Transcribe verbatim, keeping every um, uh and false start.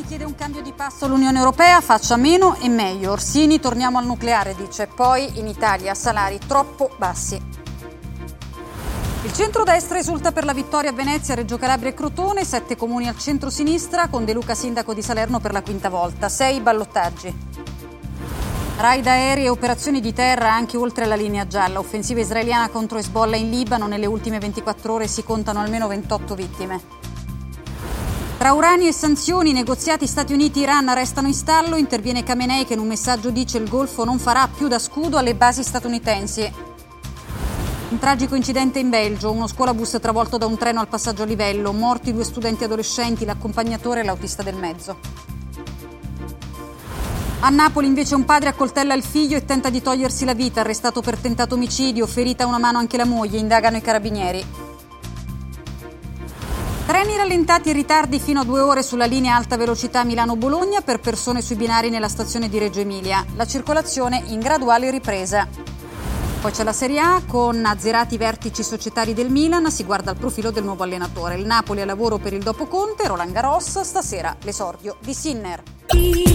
chiede un cambio di passo l'Unione Europea, faccia meno e meglio. Orsini, torniamo al nucleare, dice. Poi in Italia salari troppo bassi. Il centrodestra esulta per la vittoria a Venezia, Reggio Calabria e Crotone, sette comuni al centro-sinistra, con De Luca sindaco di Salerno per la quinta volta, sei ballottaggi. Raid aerei e operazioni di terra anche oltre la linea gialla, offensiva israeliana contro Hezbollah in Libano, nelle ultime ventiquattro ore si contano almeno ventotto vittime. Tra urani e sanzioni, negoziati Stati Uniti-Iran restano in stallo, interviene Khamenei che in un messaggio dice il Golfo non farà più da scudo alle basi statunitensi. Un tragico incidente in Belgio, uno scuolabus travolto da un treno al passaggio a livello, morti due studenti adolescenti, l'accompagnatore e l'autista del mezzo. A Napoli invece un padre accoltella il figlio e tenta di togliersi la vita, arrestato per tentato omicidio, ferita a una mano anche la moglie, indagano i carabinieri. Treni rallentati e ritardi fino a due ore sulla linea alta velocità Milano-Bologna per persone sui binari nella stazione di Reggio Emilia. La circolazione in graduale ripresa. Poi c'è la Serie A con azzerati vertici societari del Milan, si guarda al profilo del nuovo allenatore. Il Napoli a lavoro per il dopo Conte, Roland Garros, stasera l'esordio di Sinner.